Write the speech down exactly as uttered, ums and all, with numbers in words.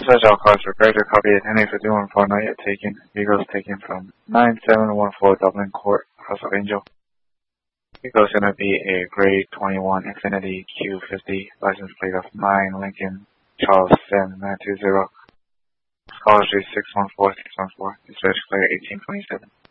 Such all cars for Greater copy attending for two one four not yet taken. Vehicles taken from nine seven one four Dublin Court, House of Angel. Vehicle's gonna be a grade twenty-one Infiniti Q fifty, license plate of nine Lincoln Charles seven nine two zero. Scholar Street six one four six one four. Dispatch clear eighteen twenty-seven.